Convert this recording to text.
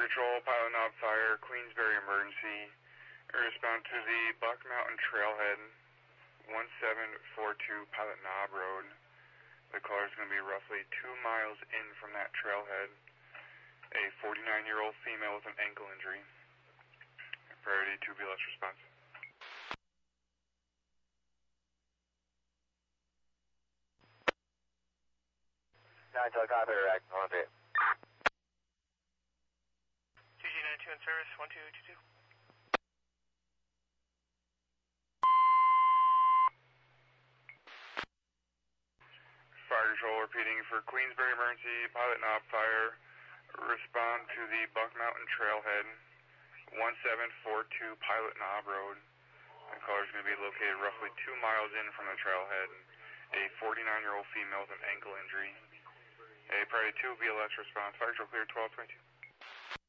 Patrol, Pilot Knob Fire, Queensbury Emergency. Respond to the Buck Mountain Trailhead, 1742 Pilot Knob Road. The caller is going to be roughly 2 miles in from that trailhead. A 49-year-old female with an ankle injury. Priority 2 BLS response. 9 to copy, direct, on it. 2G92 in service, 1222. Fire Control repeating for Queensbury Emergency, Pilot Knob Fire. Respond to the Buck Mountain Trailhead, 1742 Pilot Knob Road. The caller is going to be located roughly 2 miles in from the trailhead. A 49-year-old female with an ankle injury. A priority 2 BLS response. Fire Control clear 1222.